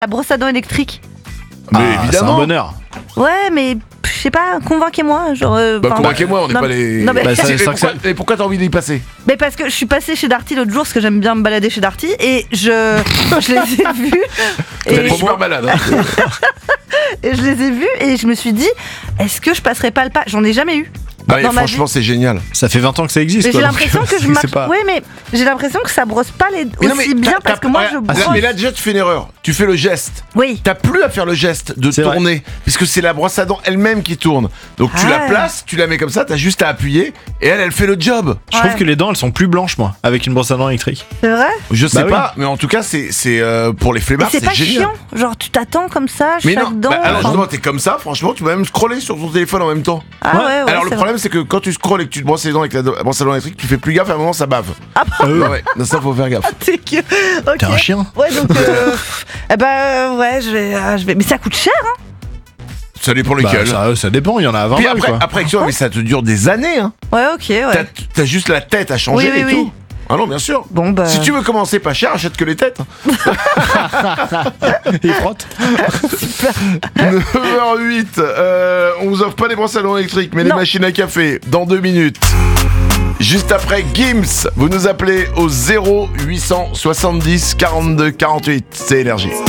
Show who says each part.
Speaker 1: La brosse à dents électrique.
Speaker 2: Mais
Speaker 3: C'est un
Speaker 2: évidemment.
Speaker 3: bonheur.
Speaker 1: Ouais, mais je sais pas, convainquez-moi. Genre,
Speaker 2: Convainquez-moi, on n'est
Speaker 1: non,
Speaker 2: pas les.
Speaker 1: non, mais-
Speaker 3: Bah, ça-
Speaker 2: Et pourquoi t'as envie d'y passer?
Speaker 1: Mais parce que je suis passée chez Darty l'autre jour, parce que j'aime bien me balader chez Darty, et je les ai vus.
Speaker 2: T'es
Speaker 1: Et,
Speaker 2: super malade. Hein.
Speaker 1: et je les ai vus, et je me suis dit, est-ce que je passerai pas le pas? J'en ai jamais eu.
Speaker 2: Ouais,
Speaker 1: Dans ma
Speaker 2: franchement, c'est génial.
Speaker 3: Ça fait 20 ans que ça existe.
Speaker 1: Mais
Speaker 3: quoi,
Speaker 1: j'ai
Speaker 3: donc,
Speaker 1: l'impression que je
Speaker 3: c'est
Speaker 1: marche.
Speaker 3: pas-
Speaker 1: Oui, mais j'ai l'impression que ça brosse pas
Speaker 2: Mais non,
Speaker 1: aussi
Speaker 2: mais
Speaker 1: bien,
Speaker 2: t'as-
Speaker 1: parce que moi je
Speaker 2: regarde,
Speaker 1: brosse.
Speaker 2: mais là, déjà, tu fais une erreur. Tu fais le geste.
Speaker 1: Oui.
Speaker 2: T'as plus à faire le geste de
Speaker 3: C'est
Speaker 2: tourner, puisque c'est la brosse à dents elle-même qui tourne. Donc tu
Speaker 1: Ah
Speaker 2: la
Speaker 1: ouais.
Speaker 2: places, tu la mets comme ça, t'as juste à appuyer, et elle fait le job.
Speaker 3: Je trouve
Speaker 1: Ouais.
Speaker 3: que les dents, elles sont plus blanches, moi, avec une brosse à dents électrique.
Speaker 1: C'est vrai?
Speaker 2: Je sais
Speaker 3: Bah oui.
Speaker 2: pas, mais en tout cas, c'est pour les
Speaker 1: Mais
Speaker 2: flemmards,
Speaker 1: c'est
Speaker 2: c'est
Speaker 1: pas
Speaker 2: génial.
Speaker 1: chiant. Genre, tu t'attends comme ça,
Speaker 2: Mais
Speaker 1: chaque
Speaker 2: non,
Speaker 1: dent.
Speaker 2: alors
Speaker 1: enfin-
Speaker 2: justement, t'es comme ça, franchement, tu peux même scroller sur ton téléphone en même temps.
Speaker 1: Ah ouais, ouais.
Speaker 2: Alors
Speaker 1: c'est
Speaker 2: le problème, c'est que quand tu scrolles et que tu te brosses les dents avec la brosse à dents électrique, tu fais plus gaffe, à un moment ça bave.
Speaker 1: Ah bon?
Speaker 2: Ouais, ouais, non, ça faut faire gaffe.
Speaker 1: T'es que. Ok.
Speaker 3: T'es un chien.
Speaker 1: Ouais, donc. Ouais, je vais. Mais ça coûte cher, hein?
Speaker 2: Ça dépend
Speaker 3: Bah,
Speaker 2: lesquels.
Speaker 3: ça dépend, il y en a à 20
Speaker 2: Puis
Speaker 3: balles,
Speaker 2: après,
Speaker 3: quoi.
Speaker 2: après, excuse-moi, mais ça te dure des années, hein.
Speaker 1: Ouais, ok, ouais.
Speaker 2: T'as juste la tête à changer
Speaker 1: Oui,
Speaker 2: et
Speaker 1: oui,
Speaker 2: tout.
Speaker 1: oui.
Speaker 2: Ah non, bien sûr.
Speaker 1: Bon, bah.
Speaker 2: Si tu veux commencer pas cher, achète que les têtes.
Speaker 3: Il frotte.
Speaker 2: 9h08, on vous offre pas les brosses à dents électriques, mais les
Speaker 1: Non.
Speaker 2: machines à café dans 2 minutes. Juste après Gims, vous nous appelez au 0870 42 48. C'est énergie.